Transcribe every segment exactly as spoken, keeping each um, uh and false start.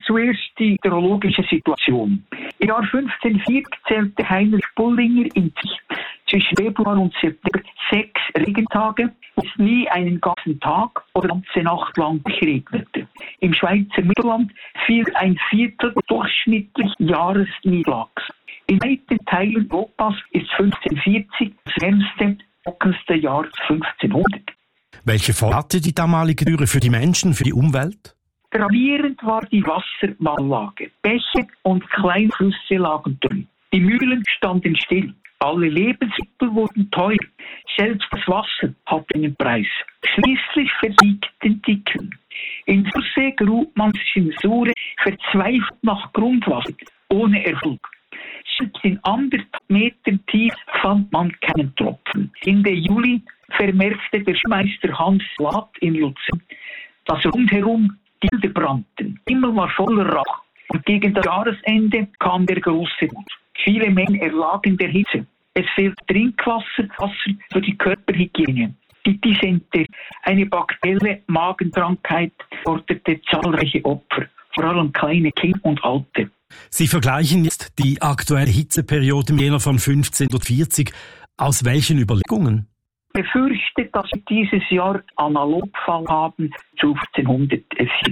Zuerst die meteorologische Situation. Im Jahr fünfzehnhundertvierzig zählte Heinrich Bullinger in sich zwischen Februar und September sechs Regentage, wo es nie einen ganzen Tag oder ganze Nacht lang geregnete. Im Schweizer Mittelland fiel ein Viertel durchschnittlichen Jahresniederschlags. In weiten Teilen Europas ist fünfzehnhundertvierzig das wärmste, trockenste Jahr fünfzehnhundert. Welche Folge hatte die damalige Dürre für die Menschen, für die Umwelt? Gravierend war die Wassermangellage. Bäche und kleine Flüsse lagen dünn. Die Mühlen standen still. Alle Lebensmittel wurden teuer. Selbst das Wasser hatte einen Preis. Schließlich versiegten die Kühe. In Sursee grub man sich in Sure verzweifelt nach Grundwasser, ohne Erfolg. Selbst in anderthalb Metern tief fand man keinen Tropfen. Ende Juli vermerkte der Meister Hans Lath in Luzern, dass rundherum die Bilder brannten. Himmel war voller Rauch. Und gegen das Jahresende kam der große Wut. Viele Männer erlagen der Hitze. Es fehlt Trinkwasser, Wasser für die Körperhygiene. Die Dysenterie, eine bakterielle Magenkrankheit, forderte zahlreiche Opfer, vor allem kleine Kinder und Alte. Sie vergleichen jetzt die aktuelle Hitzeperiode mit jener von fünfzehnhundertvierzig. Aus welchen Überlegungen? Ich befürchte, dass wir dieses Jahr Analogfall haben zu fünfzehnhundertvier.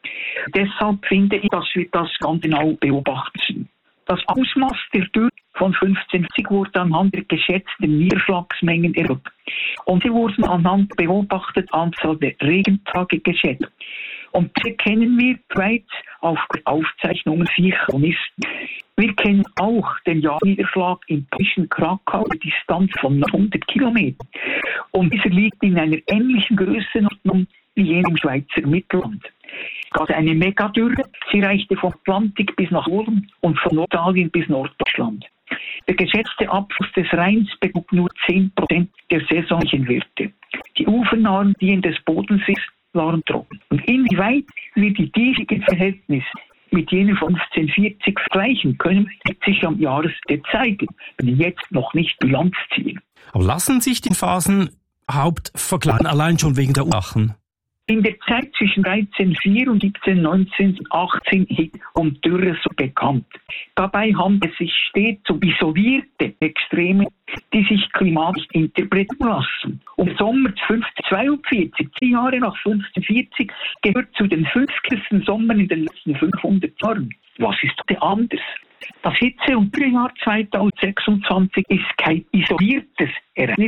Deshalb finde ich, dass wir das ganz genau beobachten. Das Ausmaß der Dürre von fünfzehnhundertvierzig wurde anhand der geschätzten Niederschlagsmengen erhöht. Und sie wurden anhand der beobachteten Anzahl der Regentage geschätzt. Und hier kennen wir bereits auf Aufzeichnungen vier Chronisten. Wir kennen auch den Jahrniederschlag im polnischen Krakau, eine Distanz von hundert Kilometern. Und dieser liegt in einer ähnlichen Größenordnung wie jener im Schweizer Mittelland. Also eine Megadürre, sie reichte vom Atlantik bis nach Polen und von Norditalien bis Norddeutschland. Der geschätzte Abfluss des Rheins betrug nur zehn Prozent der saisonlichen Werte. Die ufernahen Dielen des Bodensees waren trocken. Und inwieweit wir die diesjährigen Verhältnisse mit jenen von fünfzehnhundertvierzig vergleichen können, wird sich am Jahresende zeigen, wenn wir jetzt noch nicht Bilanz ziehen. Aber lassen sich die Phasen Hauptvergleichen allein schon wegen der Ursachen? In der Zeit zwischen dreizehnhundertvier und siebzehnhundertneunzehn und achtzehn Hitze und Dürre so bekannt. Dabei handelt es sich stets um isolierte Extreme, die sich klimatisch interpretieren lassen. Um Sommer fünfzehnhundertzweiundvierzig, zehn Jahre nach fünfzehnhundertvierzig, gehört zu den fünfzigsten Sommern in den letzten fünfhundert Jahren. Was ist denn anders? Das Hitze- und Dürrejahr zweitausendsechsundzwanzig ist kein isoliertes Ereignis.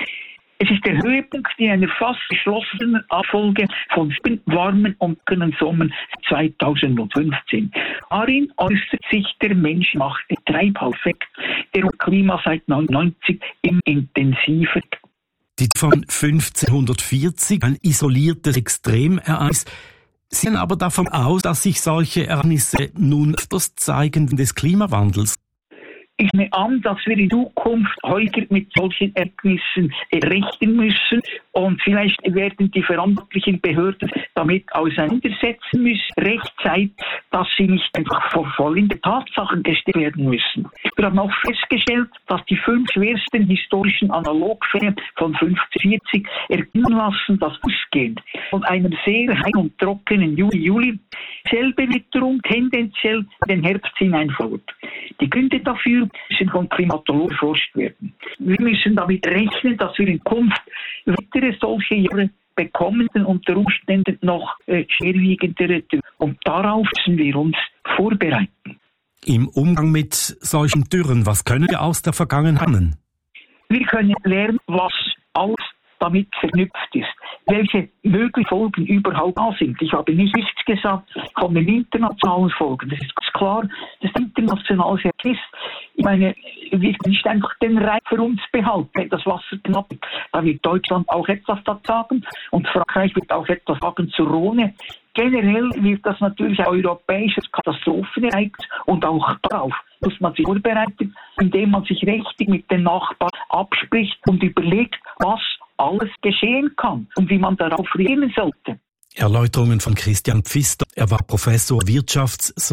Es ist der Höhepunkt in einer fast geschlossenen Abfolge von warmen und kühlen Sommern zweitausendfünfzehn. Darin äußert sich der menschgemachte Treibhauseffekt, der im Klima seit neunzehnhundertneunzig im intensiver. Die von fünfzehnhundertvierzig, ein isoliertes Extremereignis. Sie gehen aber davon aus, dass sich solche Ereignisse nun öfters zeigen wegen des Klimawandels. Ich nehme an, dass wir in Zukunft häufiger mit solchen Ereignissen rechnen müssen und vielleicht werden die verantwortlichen Behörden damit auseinandersetzen müssen, rechtzeitig, dass sie nicht einfach vor vollende Tatsachen gestellt werden müssen. Wir haben auch festgestellt, dass die fünf schwersten historischen Analogfälle von fünfzehnhundertvierzig erkennen lassen, dass ausgehend von einem sehr heißen und trockenen Juli, Juli selbe Witterung tendenziell in den Herbst hineinfolgt. Die Gründe dafür müssen von Klimatologen erforscht werden. Wir müssen damit rechnen, dass wir in Zukunft weitere solche Jahre bekommen und unter Umständen noch äh, schwerwiegendere. Und darauf müssen wir uns vorbereiten. Im Umgang mit solchen Dürren, was können wir aus der Vergangenheit lernen? Wir können lernen, was alles damit verknüpft ist, welche möglichen Folgen überhaupt da sind. Ich habe nichts gesagt von den internationalen Folgen. Das ist ganz klar, das internationale Ereignis. Ich meine, wir können nicht einfach den Rhein für uns behalten, wenn das Wasser knapp ist. Da wird Deutschland auch etwas dazu sagen und Frankreich wird auch etwas sagen zur Rhone. Generell wird das natürlich ein europäisches Katastrophenereignis und auch darauf muss man sich vorbereiten, indem man sich richtig mit den Nachbarn abspricht und überlegt, was alles geschehen kann und wie man darauf reagieren sollte. Erläuterungen von Christian Pfister. Er war Professor Wirtschafts-